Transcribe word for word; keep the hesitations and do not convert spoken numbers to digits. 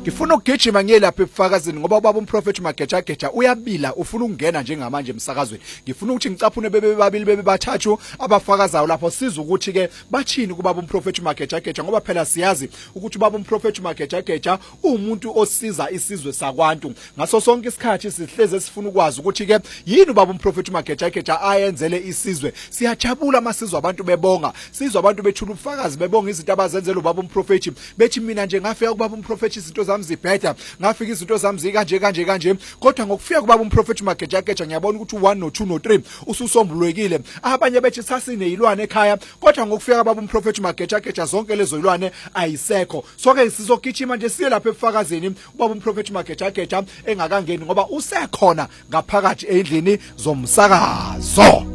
ngifuna ukugijima ngiye lapha ebufakazini ngoba ubaba umprofeti Mageja Geja uyabila ufuna ukungena njengamanje emsakazweni. Ngifuna ukuthi ngicaphune bebe babili bebe bathathu abafakazayo lapho siza ukuthi ke bathini kubaba umprofeti Mageja Geja ngoba phela siyazi ukuthi ubaba umprofeti Mageja Geja umuntu osiza isizwe sakwantu. Ngaso sonke isikhathi sihleze sifuna ukwazi ukuthi ke yini ubaba umprofeti Mageja Geja ayenzele isizwe. Siyajabula masizwa abantu bebonga, sizwa abantu bethula ubufakazi bebonga izinto abazenzela ubaba umprofeti. Bethi mina nje ngafika kubaba umprofeti izinto zami zibheda, ngafika izinto zami zikanje kanje kanje, kodwa ngokufika kubaba umprofeti Mageja Geja ngiyabona ukuthi one no two no three ususombulwekile. Abanye bethi sasine izilwane ekhaya, kodwa ngokufika kubaba umprofeti Mageja Geja zonke lezo izilwane ayisekho. So ke sizogijima nje siye lapha ebufakazini ubaba umprofeti Mageja Geja engakangeni ngoba usekhona ngaphakathi endlini zomsakazo.